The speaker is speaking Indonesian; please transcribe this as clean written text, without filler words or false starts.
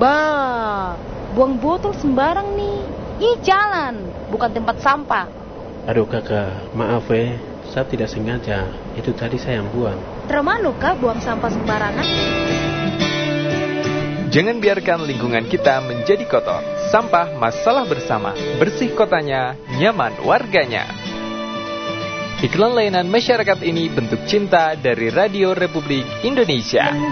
Bah, buang botol sembarang nih. Ini jalan, bukan tempat sampah. Aduh kakak, maaf saya tidak sengaja. Itu tadi saya yang buang. Termanu kah buang sampah sembarangan? Jangan biarkan lingkungan kita menjadi kotor. Sampah masalah bersama. Bersih kotanya, nyaman warganya. Iklan layanan masyarakat ini bentuk cinta dari Radio Republik Indonesia.